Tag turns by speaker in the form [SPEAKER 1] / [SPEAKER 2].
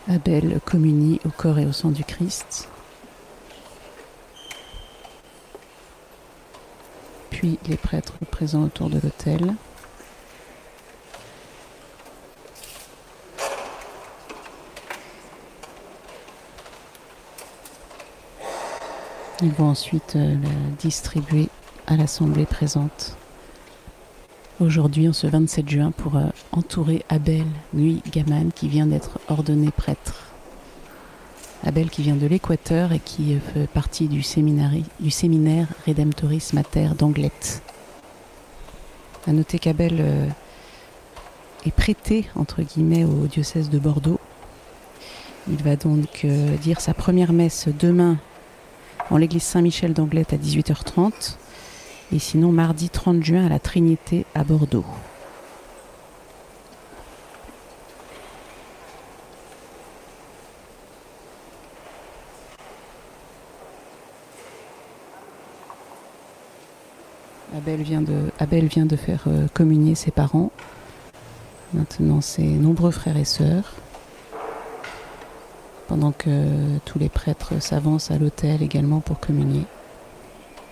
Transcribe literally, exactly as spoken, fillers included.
[SPEAKER 1] Abel communie au corps et au sang du Christ. Puis les prêtres présents autour de l'autel. Ils vont ensuite euh, la distribuer à l'assemblée présente. Aujourd'hui, en ce vingt-sept juin, pour euh, entourer Abel Nui Gaman, qui vient d'être ordonné prêtre. Abel qui vient de l'Équateur et qui euh, fait partie du, du séminaire Redemptoris Mater d'Anglet. À noter qu'Abel euh, est prêté, entre guillemets, au diocèse de Bordeaux. Il va donc euh, dire sa première messe demain en l'église Saint-Michel d'Anglet à dix-huit heures trente. Et sinon, mardi trente juin à la Trinité à Bordeaux. Abel vient de, Abel vient de faire euh, communier ses parents. Maintenant, ses nombreux frères et sœurs. Pendant que tous les prêtres s'avancent à l'autel également pour communier.